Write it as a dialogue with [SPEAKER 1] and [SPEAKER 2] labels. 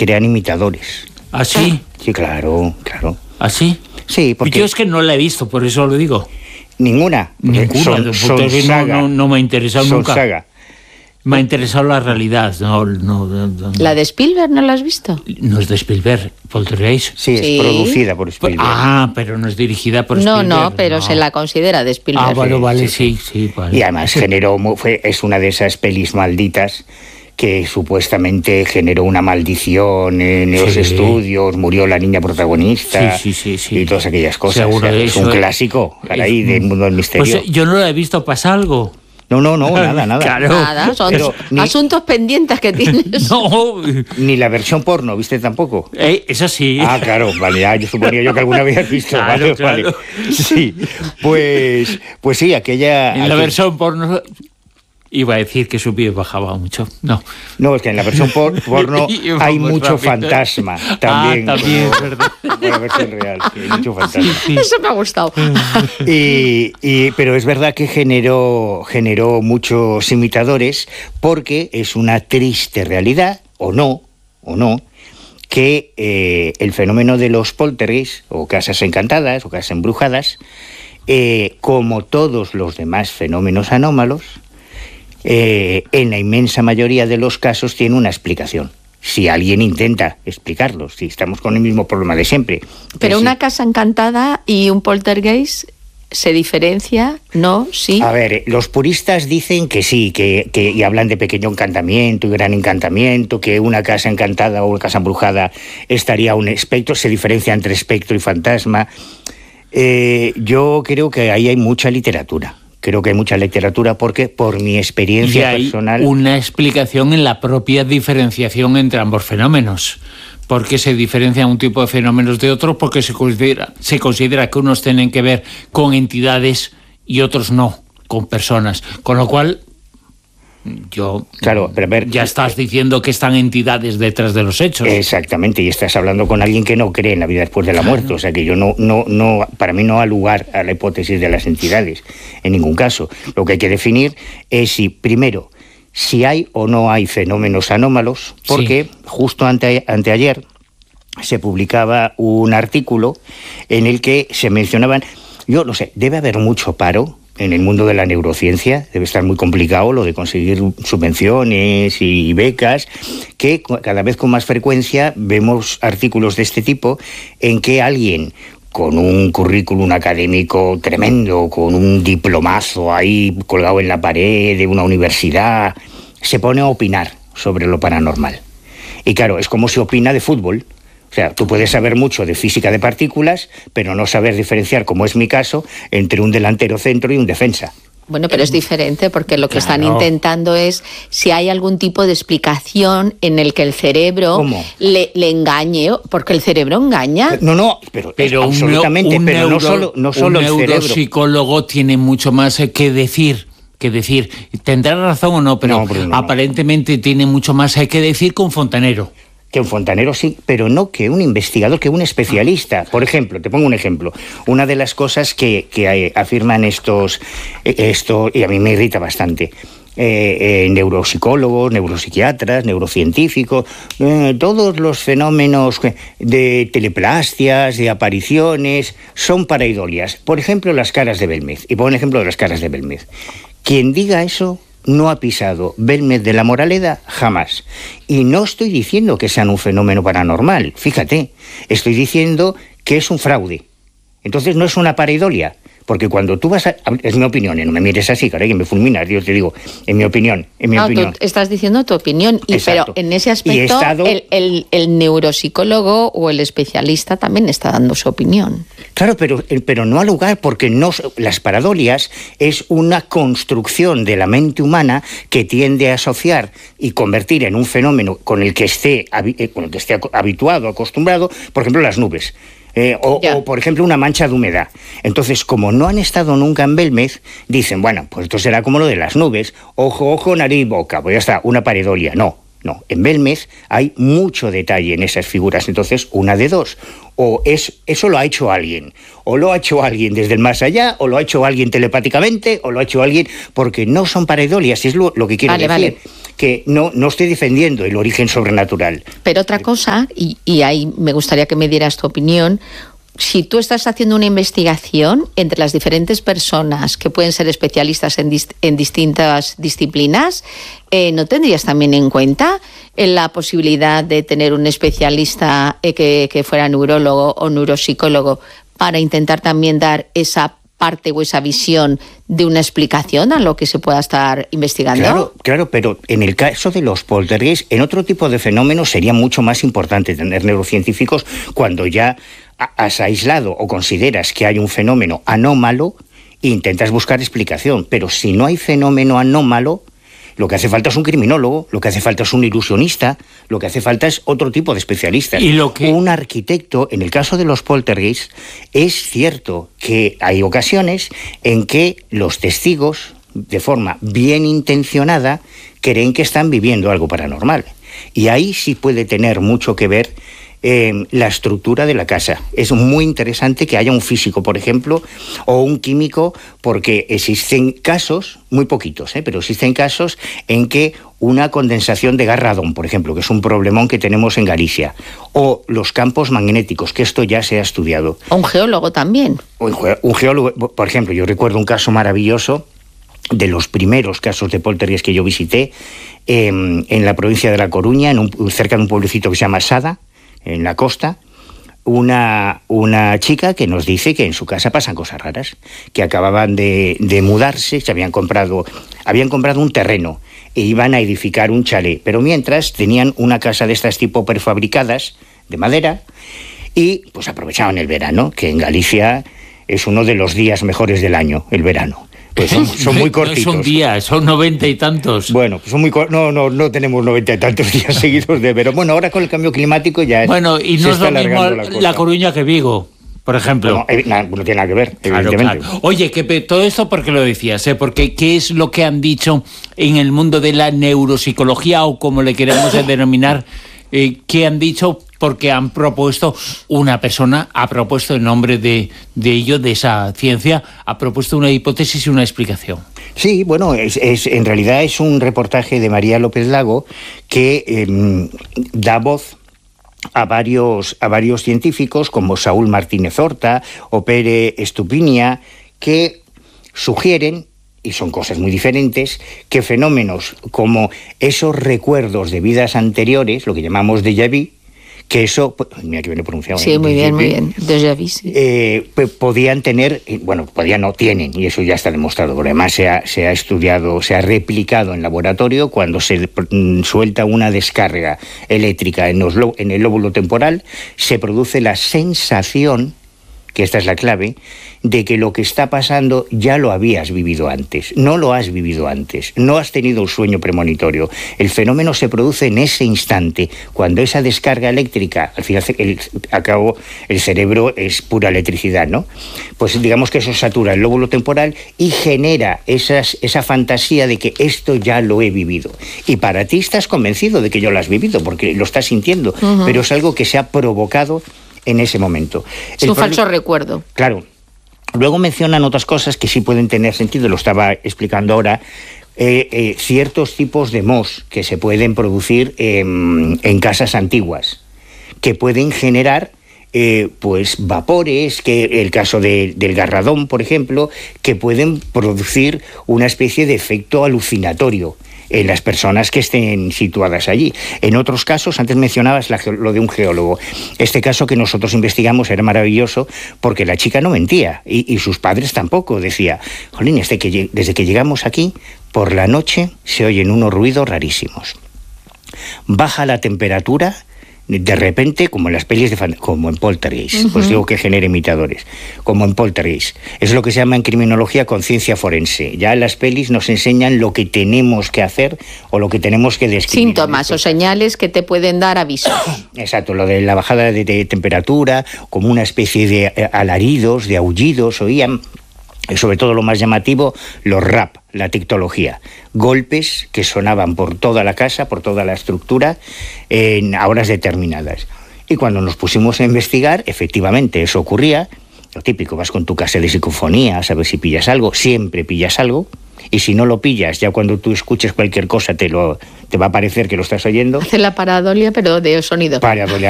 [SPEAKER 1] crean imitadores.
[SPEAKER 2] ¿Ah, sí?
[SPEAKER 1] Sí, claro.
[SPEAKER 2] ¿Ah, sí?
[SPEAKER 1] Sí, porque...
[SPEAKER 2] Yo es que no la he visto, por eso lo digo.
[SPEAKER 1] Ninguna.
[SPEAKER 2] Ninguna.
[SPEAKER 1] Son saga.
[SPEAKER 2] No me ha interesado
[SPEAKER 1] son
[SPEAKER 2] nunca.
[SPEAKER 1] Saga.
[SPEAKER 2] Me ha interesado la realidad. No.
[SPEAKER 3] ¿La de Spielberg no la has visto?
[SPEAKER 2] No es de Spielberg, Poltergeist.
[SPEAKER 1] Sí, es producida por Spielberg.
[SPEAKER 2] Pero no es dirigida por Spielberg.
[SPEAKER 3] No, pero se la considera de Spielberg.
[SPEAKER 2] Vale, sí, vale.
[SPEAKER 1] Y además es una de esas pelis malditas que supuestamente generó una maldición en los estudios, murió la niña protagonista y todas aquellas cosas.
[SPEAKER 2] Seguro,
[SPEAKER 1] es un clásico, caray, del mundo del misterio.
[SPEAKER 2] Pues yo no la he visto, ¿pasa algo?
[SPEAKER 1] No, nada.
[SPEAKER 2] Claro.
[SPEAKER 3] Nada, son asuntos pendientes que tienes.
[SPEAKER 2] No.
[SPEAKER 1] Ni la versión porno, ¿viste tampoco?
[SPEAKER 2] Eso sí.
[SPEAKER 1] Ah, claro, vale, yo suponía yo que alguna habías visto.
[SPEAKER 2] Claro.
[SPEAKER 1] Vale. Sí, pues sí, aquella...
[SPEAKER 2] En la versión porno... Iba a decir que su pie bajaba mucho. No,
[SPEAKER 1] es que en la versión porno hay mucho fantasma también.
[SPEAKER 2] También, es verdad.
[SPEAKER 1] Como la versión real, sí, hay mucho fantasma.
[SPEAKER 3] Sí. Eso me ha gustado.
[SPEAKER 1] Pero es verdad que generó muchos imitadores porque es una triste realidad, o no, que el fenómeno de los poltergeists, o casas encantadas, o casas embrujadas, como todos los demás fenómenos anómalos, en la inmensa mayoría de los casos tiene una explicación. Si alguien intenta explicarlo, si estamos con el mismo problema de siempre.
[SPEAKER 3] Pero una casa encantada y un poltergeist se diferencia, ¿no? Sí.
[SPEAKER 1] A ver, los puristas dicen que sí, y hablan de pequeño encantamiento y gran encantamiento, que una casa encantada o una casa embrujada estaría un espectro, se diferencia entre espectro y fantasma. Yo creo que ahí hay mucha literatura. Porque por mi experiencia personal...
[SPEAKER 2] hay una explicación en la propia diferenciación entre ambos fenómenos. ¿Por qué se diferencia un tipo de fenómenos de otros? Porque se considera que unos tienen que ver con entidades y otros no, con personas. Con lo cual...
[SPEAKER 1] Claro, pero a ver,
[SPEAKER 2] ya estás diciendo que están entidades detrás de los hechos.
[SPEAKER 1] Exactamente, y estás hablando con alguien que no cree en la vida después de la muerte. O sea que yo no, para mí no da lugar a la hipótesis de las entidades, en ningún caso. Lo que hay que definir es si hay o no hay fenómenos anómalos, porque justo anteayer se publicaba un artículo en el que se mencionaban, yo no sé, debe haber mucho paro en el mundo de la neurociencia, debe estar muy complicado lo de conseguir subvenciones y becas, que cada vez con más frecuencia vemos artículos de este tipo en que alguien con un currículum académico tremendo, con un diplomazo ahí colgado en la pared de una universidad, se pone a opinar sobre lo paranormal. Y claro, es como se opina de fútbol. O sea, tú puedes saber mucho de física de partículas, pero no saber diferenciar, como es mi caso, entre un delantero centro y un defensa.
[SPEAKER 3] Bueno, pero es diferente porque lo que están intentando es si hay algún tipo de explicación en el que el cerebro le engañe, porque el cerebro engaña.
[SPEAKER 1] Pero absolutamente, pero no solo el cerebro.
[SPEAKER 2] Un neuropsicólogo tiene mucho más que decir. Tendrá razón o no, pero aparentemente tiene mucho más que decir que un fontanero.
[SPEAKER 1] Que un fontanero sí, pero no que un investigador, que un especialista. Por ejemplo, te pongo un ejemplo. Una de las cosas que afirman esto, y a mí me irrita bastante, neuropsicólogos, neuropsiquiatras, neurocientíficos, todos los fenómenos de teleplastias, de apariciones, son pareidolias. Por ejemplo, las caras de Belmez. Y pongo un ejemplo de las caras de Belmez. Quien diga eso no ha pisado Belmez de la Moraleda jamás. Y no estoy diciendo que sean un fenómeno paranormal, fíjate, estoy diciendo que es un fraude. Entonces no es una pareidolia, porque cuando tú vas a... Es mi opinión, no me mires así, caray, que me fulminas, yo te digo, en mi opinión.
[SPEAKER 3] Tú estás diciendo tu opinión, pero en ese aspecto el neuropsicólogo o el especialista también está dando su opinión.
[SPEAKER 1] Claro, pero no al lugar, porque las paradolias es una construcción de la mente humana que tiende a asociar y convertir en un fenómeno con el que esté habituado, acostumbrado, por ejemplo, las nubes. O, por ejemplo, una mancha de humedad. Entonces, como no han estado nunca en Belmez, dicen, bueno, pues esto será como lo de las nubes, ojo, nariz, boca, pues ya está, una pareidolia. No, en Belmez hay mucho detalle en esas figuras, entonces una de dos, o eso lo ha hecho alguien, o lo ha hecho alguien desde el más allá, o lo ha hecho alguien telepáticamente, o lo ha hecho alguien, porque no son pareidolias, es lo que quiero decir. Vale. que no estoy defendiendo el origen sobrenatural.
[SPEAKER 3] Pero otra cosa, y ahí me gustaría que me dieras tu opinión, si tú estás haciendo una investigación entre las diferentes personas que pueden ser especialistas en distintas disciplinas, ¿no tendrías también en cuenta la posibilidad de tener un especialista que fuera neurólogo o neuropsicólogo para intentar también dar esa parte o esa visión de una explicación a lo que se pueda estar investigando?
[SPEAKER 1] Claro, pero en el caso de los poltergeist, en otro tipo de fenómenos sería mucho más importante tener neurocientíficos cuando ya has aislado o consideras que hay un fenómeno anómalo e intentas buscar explicación. Pero si no hay fenómeno anómalo, lo que hace falta es un criminólogo, lo que hace falta es un ilusionista, lo que hace falta es otro tipo de especialistas. Un arquitecto, en el caso de los poltergeist, es cierto que hay ocasiones en que los testigos, de forma bien intencionada, creen que están viviendo algo paranormal. Y ahí sí puede tener mucho que ver la estructura de la casa. Es muy interesante que haya un físico, por ejemplo, o un químico, porque existen casos, muy poquitos, pero existen casos en que una condensación de gas radón, por ejemplo, que es un problemón que tenemos en Galicia, o los campos magnéticos, que esto ya se ha estudiado.
[SPEAKER 3] O un geólogo también.
[SPEAKER 1] Un geólogo, por ejemplo, yo recuerdo un caso maravilloso de los primeros casos de poltergeist que yo visité en la provincia de La Coruña, cerca de un pueblecito que se llama Sada, en la costa, una chica que nos dice que en su casa pasan cosas raras, que acababan de mudarse, habían comprado un terreno e iban a edificar un chalet, pero mientras tenían una casa de estas tipo prefabricadas, de madera, y pues aprovechaban el verano, que en Galicia es uno de los días mejores del año, el verano. Pues son muy cortitos.
[SPEAKER 2] No son días, son 90 y tantos.
[SPEAKER 1] Bueno, pues son muy no tenemos 90 y tantos días seguidos de verano. Bueno, ahora con el cambio climático ya
[SPEAKER 2] bueno, y no es lo mismo La Coruña que Vigo, por ejemplo.
[SPEAKER 1] No tiene nada que ver, evidentemente.
[SPEAKER 2] Claro. Oye, que todo esto porque lo decías, porque ¿qué es lo que han dicho en el mundo de la neuropsicología o como le queremos denominar? ¿Qué han dicho? Porque han propuesto, una persona ha propuesto en nombre de ello, de esa ciencia, ha propuesto una hipótesis y una explicación.
[SPEAKER 1] Sí, bueno, en realidad es un reportaje de María López Lago que da voz a varios científicos como Saúl Martínez Horta o Pere Estupiña, que sugieren, y son cosas muy diferentes, que fenómenos como esos recuerdos de vidas anteriores, lo que llamamos déjà vu, que eso, mira que viene pronunciado.
[SPEAKER 3] Sí, muy bien, déjà vu, sí.
[SPEAKER 1] Podían tener, no tienen, y eso ya está demostrado, porque además se ha estudiado, se ha replicado en laboratorio, cuando se suelta una descarga eléctrica en el lóbulo temporal, se produce la sensación, que esta es la clave, de que lo que está pasando ya lo habías vivido antes. No lo has vivido antes, no has tenido un sueño premonitorio. El fenómeno se produce en ese instante, cuando esa descarga eléctrica, al final el cerebro es pura electricidad, ¿no? Pues digamos que eso satura el lóbulo temporal y genera esa fantasía de que esto ya lo he vivido. Y para ti estás convencido de que ya lo has vivido, porque lo estás sintiendo, pero es algo que se ha provocado en ese momento.
[SPEAKER 3] Es un falso recuerdo.
[SPEAKER 1] Claro. Luego mencionan otras cosas que sí pueden tener sentido, lo estaba explicando ahora, ciertos tipos de mohos que se pueden producir en casas antiguas, que pueden generar pues vapores, que el caso del garradón, por ejemplo, que pueden producir una especie de efecto alucinatorio en las personas que estén situadas allí. En otros casos, antes mencionabas lo de un geólogo. Este caso que nosotros investigamos era maravilloso porque la chica no mentía y sus padres tampoco. Decía, jolín, desde que llegamos aquí, por la noche se oyen unos ruidos rarísimos. Baja la temperatura de repente, como en las pelis como en Poltergeist, pues digo que genera imitadores, como en Poltergeist. Es lo que se llama en criminología conciencia forense. Ya las pelis nos enseñan lo que tenemos que hacer o lo que tenemos que describir.
[SPEAKER 3] Síntomas o señales que te pueden dar avisos.
[SPEAKER 1] Exacto, lo de la bajada de temperatura, como una especie de alaridos, de aullidos, oían. Sobre todo lo más llamativo, los rap, la tictología. Golpes que sonaban por toda la casa, por toda la estructura, a horas determinadas. Y cuando nos pusimos a investigar, efectivamente eso ocurría. Lo típico, vas con tu cassette de psicofonías a ver si pillas algo, siempre pillas algo. y si no lo pillas, ya cuando tú escuches cualquier cosa te va a parecer que lo estás oyendo.
[SPEAKER 3] Hace la paradolia, pero de sonido.
[SPEAKER 1] Paradolia